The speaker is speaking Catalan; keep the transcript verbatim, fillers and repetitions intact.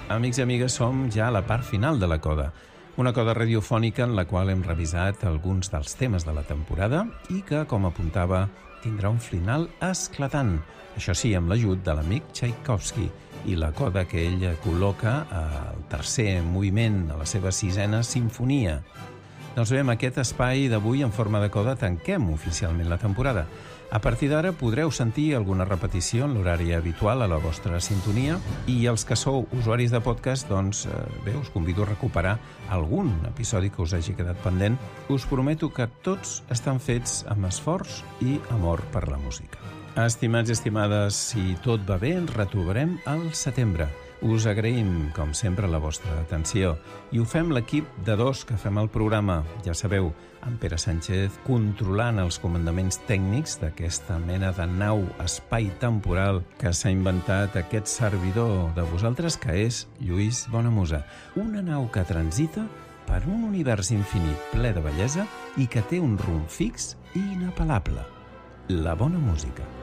Amics i amigues, som ja a la part final de la coda. Una coda radiofònica en la qual hem revisat alguns dels temes de la temporada i que, com apuntava, tindrà un final esclatant. Això sí, amb l'ajut de l'amic Tchaikovsky i la coda que ell col·loca al tercer moviment de la seva sisena sinfonia. Doncs bé, amb aquest espai d'avui en forma de coda tanquem oficialment la temporada. A partir d'ara podreu sentir alguna repetició en l'horari habitual a la vostra sintonia i els que sou usuaris de podcast, doncs eh, bé, us convido a recuperar algun episodi que us hagi quedat pendent. Us prometo que tots estan fets amb esforç i amor per la música. Estimats i estimades, si tot va bé, ens retrobarem al setembre. Us agraïm, com sempre, la vostra atenció i ho fem l'equip de dos que fem el programa. Ja sabeu, en Pere Sánchez controlant els comandaments tècnics d'aquesta mena de nau espai-temporal que s'ha inventat aquest servidor de vosaltres, que és Lluís Bonamusa. Una nau que transita per un univers infinit ple de bellesa i que té un rumb fix i inapel·lable: la bona música.